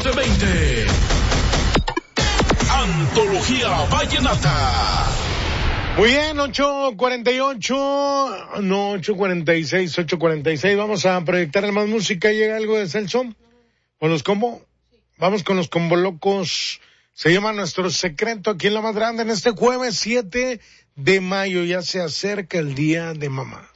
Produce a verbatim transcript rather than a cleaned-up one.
doce veinte. Antología Vallenata. Muy bien, ocho cuarenta y ocho, no, ocho cuarenta y seis, ocho cuarenta y seis. Vamos a proyectar más música. ¿Llega algo de Celso? ¿Con los combo? Vamos con los combo locos. Se llama Nuestro Secreto aquí en La Más Grande en este jueves siete de mayo. Ya se acerca el Día de Mamá.